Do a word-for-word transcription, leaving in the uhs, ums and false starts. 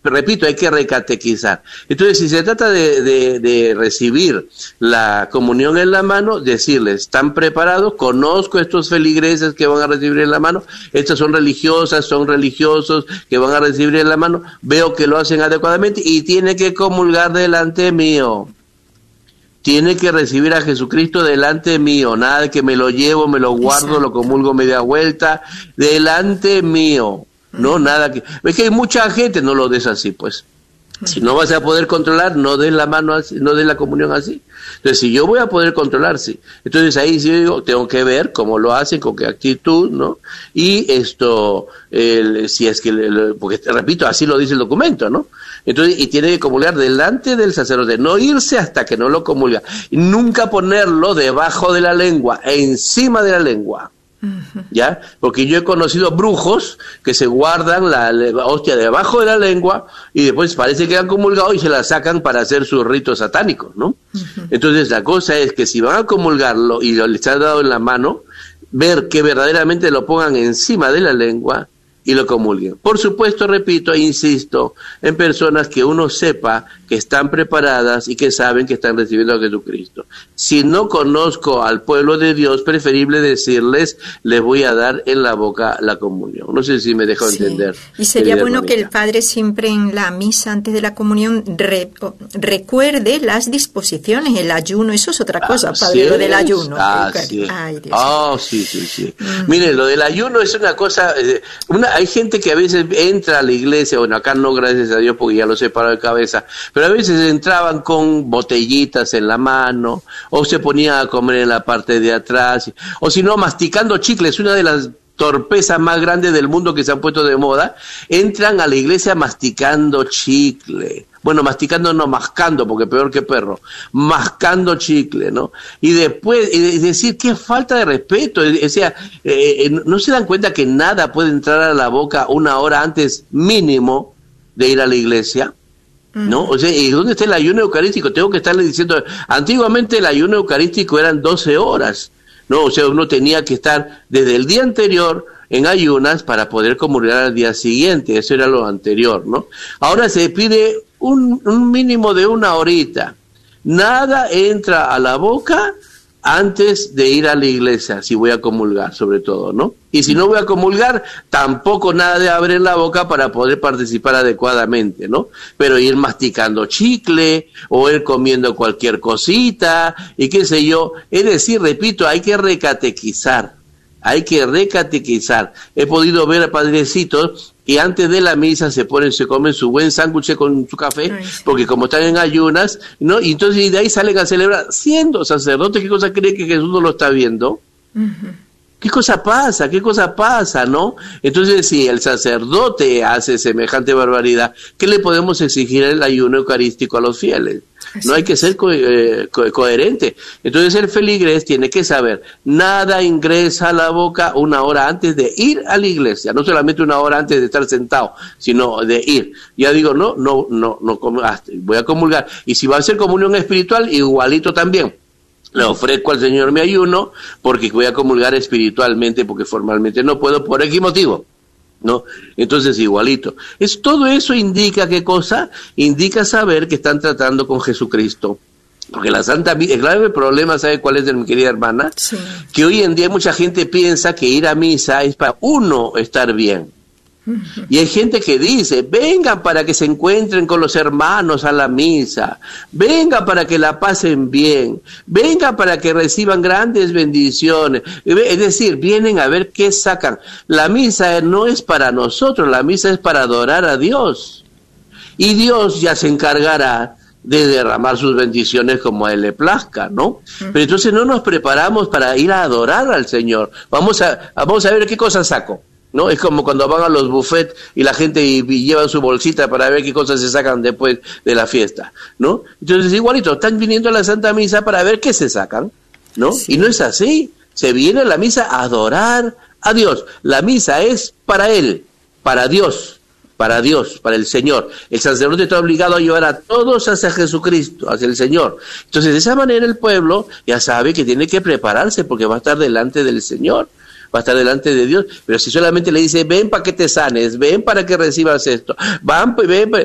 repito, hay que recatequizar. Entonces, si se trata de, de, de recibir la comunión en la mano, decirles, ¿están preparados? Conozco estos feligreses que van a recibir en la mano, estas son religiosas, son religiosos que van a recibir en la mano, veo que lo hacen adecuadamente y tiene que comulgar delante mío. Tiene que recibir a Jesucristo delante mío, nada de que me lo llevo, me lo guardo, exacto, lo comulgo media vuelta, delante mío, no, nada que... Es que hay mucha gente, no lo des así, pues. Si no vas a poder controlar, no des la mano así, no des la comunión así. Entonces, si yo voy a poder controlar, sí. Entonces, ahí sí digo, tengo que ver cómo lo hacen, con qué actitud, ¿no? Y esto, el, si es que, el, porque te repito, así lo dice el documento, ¿no? Entonces, y tiene que comulgar delante del sacerdote, no irse hasta que no lo comulga. Y nunca ponerlo debajo de la lengua, encima de la lengua. ¿Ya? Porque yo he conocido brujos que se guardan la, la hostia debajo de la lengua y después parece que han comulgado y se la sacan para hacer sus ritos satánicos, ¿no? Uh-huh. Entonces la cosa es que si van a comulgarlo y lo les han dado en la mano, ver que verdaderamente lo pongan encima de la lengua y lo comulguen. Por supuesto, repito e insisto, en personas que uno sepa que están preparadas y que saben que están recibiendo a Jesucristo. Si no conozco al pueblo de Dios, preferible decirles, les voy a dar en la boca la comunión. No sé si me dejo sí. entender. Y sería bueno Mónica, que el Padre siempre en la misa, antes de la comunión, re, recuerde las disposiciones, el ayuno, eso es otra cosa, ah, Padre, sí, lo del ayuno. Ah, sí. Ay, Dios oh, sí, sí, sí. Mm. Mire, lo del ayuno es una cosa, una hay gente que a veces entra a la iglesia, bueno, acá no, gracias a Dios, porque ya lo sé para de cabeza, pero a veces entraban con botellitas en la mano, o se ponían a comer en la parte de atrás, o si no, masticando chicles, una de las torpezas más grandes del mundo que se han puesto de moda, entran a la iglesia masticando chicle. Bueno, masticando no, mascando, porque peor que perro, mascando chicle, ¿no? Y después, es decir, qué falta de respeto, o sea, eh, no se dan cuenta que nada puede entrar a la boca una hora antes mínimo de ir a la iglesia, ¿no? O sea, ¿y dónde está el ayuno eucarístico? Tengo que estarle diciendo, antiguamente el ayuno eucarístico eran doce horas, ¿no? O sea, uno tenía que estar desde el día anterior en ayunas para poder comulgar al día siguiente, eso era lo anterior, ¿no? Ahora se pide un, un mínimo de una horita, nada entra a la boca antes de ir a la iglesia, si voy a comulgar, sobre todo, ¿no? Y si no voy a comulgar, tampoco nada de abrir la boca para poder participar adecuadamente, ¿no? Pero ir masticando chicle, o ir comiendo cualquier cosita, y qué sé yo. Es decir, repito, hay que recatequizar, hay que recatequizar. He podido ver a padrecitos que antes de la misa se ponen, se comen su buen sándwich con su café, ay, sí, porque como están en ayunas, ¿no? Y entonces y de ahí salen a celebrar, siendo sacerdotes. ¿Qué cosa cree que Jesús no lo está viendo? Uh-huh. ¿Qué cosa pasa? ¿Qué cosa pasa, no? Entonces, si el sacerdote hace semejante barbaridad, ¿qué le podemos exigir el ayuno eucarístico a los fieles? No hay que ser co- eh, co- coherente. Entonces el feligrés tiene que saber, nada ingresa a la boca una hora antes de ir a la iglesia, no solamente una hora antes de estar sentado, sino de ir. Ya digo, no, no, no, no, voy a comulgar. Y si va a ser comunión espiritual, igualito también. Le ofrezco al Señor mi ayuno porque voy a comulgar espiritualmente, porque formalmente no puedo, por X motivo, ¿no? Entonces igualito. Es, todo eso indica, ¿qué cosa? Indica saber que están tratando con Jesucristo. Porque la Santa Misa, el grave problema, ¿sabe cuál es, de mi querida hermana? Sí. Que hoy en día mucha gente piensa que ir a misa es para uno estar bien. Y hay gente que dice, vengan para que se encuentren con los hermanos a la misa, vengan para que la pasen bien, vengan para que reciban grandes bendiciones. Es decir, vienen a ver qué sacan. La misa no es para nosotros, la misa es para adorar a Dios. Y Dios ya se encargará de derramar sus bendiciones como a Él le plazca, ¿no? Pero entonces no nos preparamos para ir a adorar al Señor. Vamos a, vamos a ver qué cosas saco, ¿no? Es como cuando van a los buffets y la gente y, y llevan su bolsita para ver qué cosas se sacan después de la fiesta, ¿no? Entonces igualito, están viniendo a la Santa Misa para ver qué se sacan, ¿no? Sí. Y no es así, se viene a la misa a adorar a Dios. La misa es para Él, para Dios, para Dios, para el Señor. El sacerdote está obligado a llevar a todos hacia Jesucristo, hacia el Señor. Entonces de esa manera el pueblo ya sabe que tiene que prepararse porque va a estar delante del Señor, va a estar delante de Dios. Pero si solamente le dice, ven para que te sanes, ven para que recibas esto, van, ven,